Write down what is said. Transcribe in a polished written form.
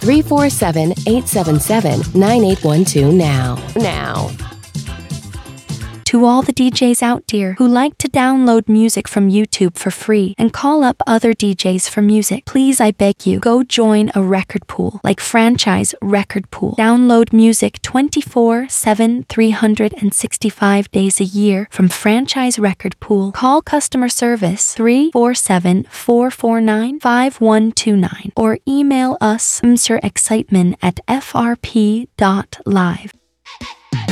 347-877-9812 now. To all the DJs out there who like to download music from YouTube for free and call up other DJs for music, please, I beg you, go join a record pool like Franchise Record Pool. Download music 24/7, 365 days a year from Franchise Record Pool. Call customer service 347-449-5129 or email us mrexcitement@frp.live.